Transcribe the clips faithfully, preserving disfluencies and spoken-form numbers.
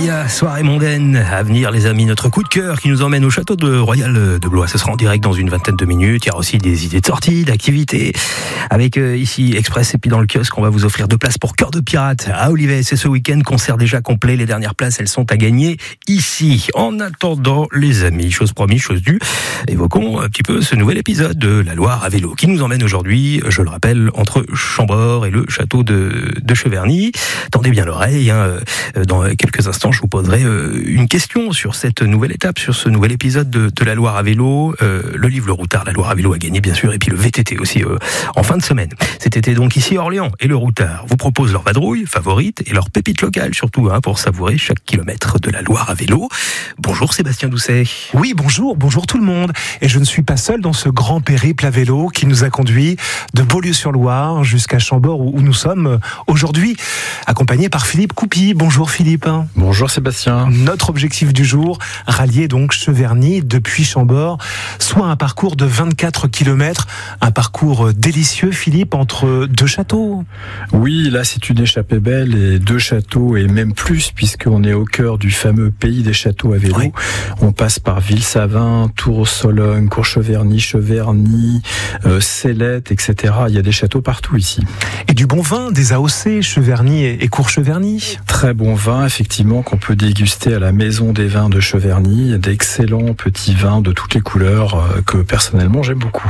Aria, soirée mondaine à venir les amis, notre coup de cœur qui nous emmène au château de Royal de Blois. Ce sera en direct dans une vingtaine de minutes. Il y aura aussi des idées de sortie, d'activités avec euh, ici Express et puis dans le kiosque on va vous offrir deux places pour Cœur de Pirate à Olivet. C'est ce week-end, concert déjà complet. Les dernières places elles sont à gagner ici. En attendant les amis, chose promise, chose due, évoquons un petit peu ce nouvel épisode de La Loire à vélo qui nous emmène aujourd'hui, je le rappelle, entre Chambord et le château de, de Cheverny. Tendez bien l'oreille, hein. Dans quelques instants je vous poserai une question sur cette nouvelle étape, sur ce nouvel épisode de, de La Loire à vélo. Euh, le livre Le Routard, La Loire à vélo a gagné bien sûr, et puis le V T T aussi euh, en fin de semaine. Cet été donc ici à Orléans, et le Routard vous propose leur vadrouille favorite et leur pépite locale surtout, hein, pour savourer chaque kilomètre de la Loire à vélo. Bonjour Sébastien Doucet. Oui, bonjour, bonjour tout le monde. Et je ne suis pas seul dans ce grand périple à vélo qui nous a conduit de Beaulieu-sur-Loire jusqu'à Chambord où nous sommes aujourd'hui, accompagné par Philippe Coupy. Bonjour Philippe. Bonjour Sébastien. Notre objectif du jour, rallier donc Cheverny depuis Chambord, soit un parcours de vingt-quatre kilomètres, un parcours délicieux Philippe, entre deux châteaux. Oui, là c'est une échappée belle et deux châteaux et même plus puisqu'on est au cœur du fameux pays des châteaux à vélo. Oui. On passe par Ville-Savin, Tours-Sologne, Courcheverny, Cheverny, euh, Célette, et cetera. Il y a des châteaux partout ici. Et du bon vin, des A O C, Cheverny et Courcheverny. Très bon vin, effectivement, qu'on peut déguster à la Maison des Vins de Cheverny. D'excellents petits vins de toutes les couleurs euh, que personnellement j'aime beaucoup.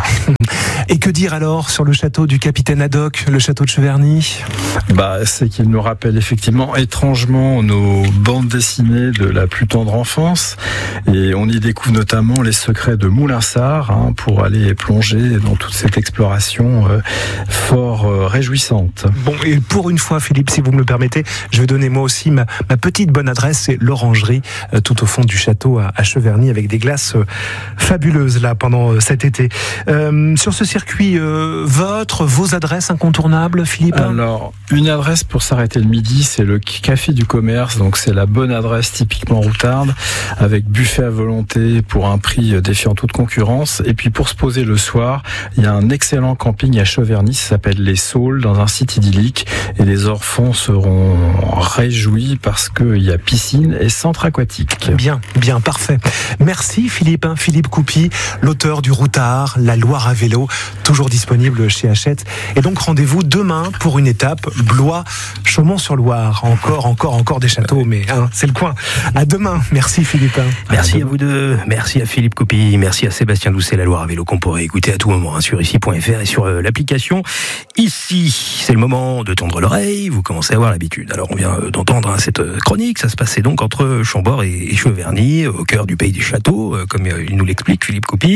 Et que dire alors sur le château du capitaine Haddock, le château de Cheverny? Bah, c'est qu'il nous rappelle effectivement étrangement nos bandes dessinées de la plus tendre enfance. Et on y découvre notamment les secrets de Moulinsart, hein, pour aller plonger dans toute cette exploration euh, fort euh, réjouissante. Bon, et pour une fois, Philippe, si vous me le permettez, je vais donner moi aussi ma, ma petite bonne adresse, c'est l'Orangerie, euh, tout au fond du château à, à Cheverny, avec des glaces euh, fabuleuses là pendant euh, cet été. Euh, sur ce circuit, euh, votre, vos adresses incontournables, Philippe? Alors, une adresse pour s'arrêter le midi, c'est le Café du Commerce, donc c'est la bonne adresse typiquement routarde, avec buffet à volonté pour un prix défiant toute concurrence. Et puis pour se poser le soir, il y a un excellent camping à Cheverny, ça s'appelle Les Saules, dans un site idyllique, et les enfants seront réjouis parce qu'il y a piscine et centre aquatique. Bien, bien, parfait. Merci Philippe, hein, Philippe Coupy, l'auteur du Routard, La Loire à vélo, toujours disponible chez Hachette. Et donc rendez-vous demain pour une étape Blois, Chaumont-sur-Loire. Encore, encore, encore des châteaux, mais hein, c'est le coin. À demain. Merci Philippe. Merci à, à vous deux. Merci à Philippe Coupy. Merci à Sébastien Doucet, La Loire à vélo qu'on pourrait écouter à tout moment, hein, sur ici point f r et sur euh, l'application Ici. C'est le moment de tendre l'oreille. Vous commencez à avoir l'habitude. Alors on vient d'entendre, hein, cette chronique. Ça se passait donc entre Chambord et, et Cheverny, au cœur du pays des châteaux, euh, comme euh, il nous l'explique Philippe Coupy.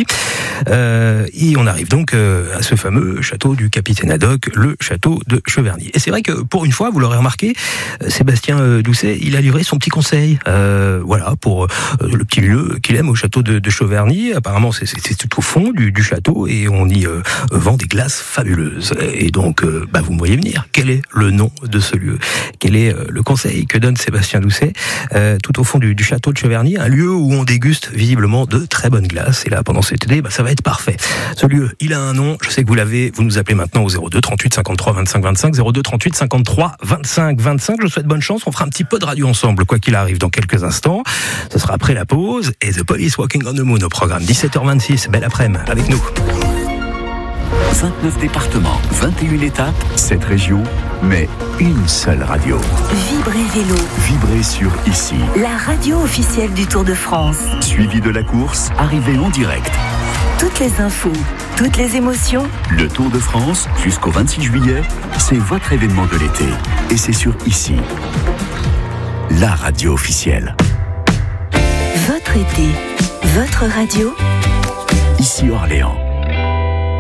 Euh, et on arrive donc euh, à ce fameux château du capitaine Haddock, le château de Cheverny. Et c'est vrai que pour une fois, vous l'aurez remarqué, euh, Sébastien euh, Doucet, il a livré son petit conseil. Euh, voilà, pour euh, le petit lieu qu'il aime au château de, de Cheverny. Apparemment, c'est, c'est, c'est tout au fond du, du château et on y euh, vend des glaces fabuleuses. Et donc, euh, bah, vous me voyez venir. Quel est le nom de ce lieu? Quel est euh, le conseil que donne Sébastien Doucet, euh, tout au fond du, du château de Cheverny, un lieu où on déguste visiblement de très bonnes glaces. Et là, pendant cet été, bah, ça va être parfait. Ce lieu, il a un nom. Je sais que vous l'avez. Vous nous appelez maintenant au zéro deux trente-huit cinquante-trois vingt-cinq vingt-cinq, zéro deux trente-huit cinquante-trois vingt-cinq vingt-cinq. Je vous souhaite bonne chance. On fera un petit peu de radio ensemble, quoi qu'il arrive, dans quelques instants. Ce sera après la pause et The Police Walking on the Moon au programme. dix-sept heures vingt-six, belle après-midi avec nous. vingt-neuf départements, vingt et une étapes, sept régions, mais une seule radio. Vibrez Vélo. Vibrez sur Ici. La radio officielle du Tour de France. Suivi de la course, arrivée en direct. Toutes les infos, toutes les émotions. Le Tour de France, jusqu'au vingt-six juillet, c'est votre événement de l'été. Et c'est sur Ici. La radio officielle. Votre été, votre radio. Ici Orléans.